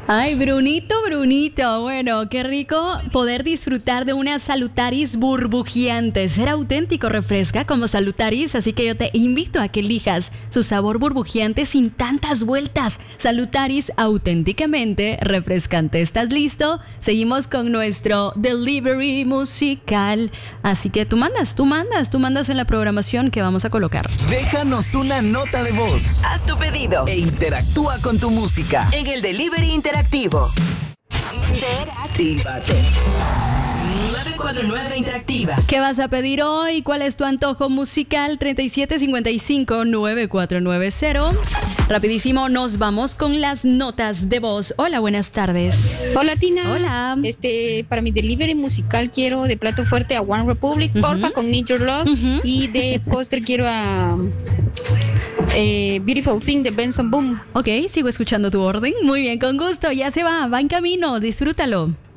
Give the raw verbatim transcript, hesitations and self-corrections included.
Ay, Brunito, Brunito. Bueno, qué rico poder disfrutar de una Salutaris burbujeante. Ser auténtico refresca como Salutaris, así que yo te invito a que elijas su sabor burbujeante sin tantas vueltas. Salutaris, auténticamente refrescante. ¿Estás listo? Seguimos con nuestro delivery musical. Así que tú mandas, tú mandas, tú mandas en la programación que vamos a colocar. Déjanos una nota de voz. Haz tu pedido E interactúa con tu música. en el Delivery Interactivo. Interactívate. nueve cuatro nueve Interactiva. ¿Qué vas a pedir hoy? ¿Cuál es tu antojo musical? treinta y siete cincuenta y cinco, noventa y cuatro noventa. Rapidísimo, nos vamos con las notas de voz. Hola, buenas tardes. Hola Tina. Hola. Este, para mi delivery musical quiero de plato fuerte a One Republic, Ujú. porfa, con Need Your Love. Ujú. Y de postre quiero a eh, Beautiful Thing de Benson Boom. Ok, sigo escuchando tu orden. Muy bien, con gusto. Ya se va, va en camino. Disfrútalo.